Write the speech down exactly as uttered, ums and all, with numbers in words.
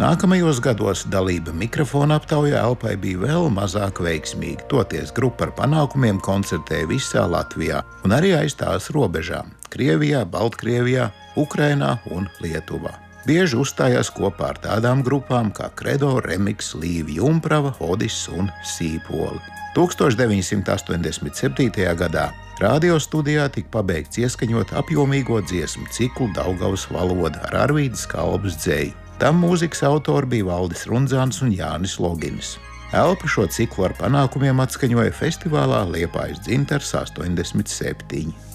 Nākamajos gados dalība mikrofona aptaujā Elpai bija vēl mazāk veiksmīga, toties grupa ar panākumiem koncertēja visā Latvijā un arī aiz tās robežām – Krievijā, Baltkrievijā, Ukrainā un Lietuvā. Bieži uzstājās kopā ar tādām grupām kā Kredo, Remix, Līva Jumprava, Odis un Sīpoli. tūkstoš deviņi simti astoņdesmit septītajā gadā radiostudijā tika pabeigts ieskaņot apjomīgo dziesmu ciklu Daugavas valoda ar Arvīda Skalbas dzeju. Tam mūzikas autori bija Valdis Rundzāns un Jānis Loginis. Elpa šo ciklu ar panākumiem atskaņoja festivālā Liepājas dzintars astoņdesmit septiņi.